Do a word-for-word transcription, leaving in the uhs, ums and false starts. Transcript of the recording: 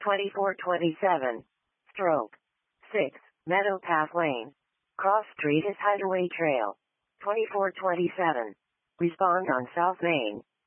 twenty-four twenty-seven. Stroke. six. Meadow Path Lane. Cross Street is Hideaway Trail. twenty-four twenty-seven. Respond on South Main.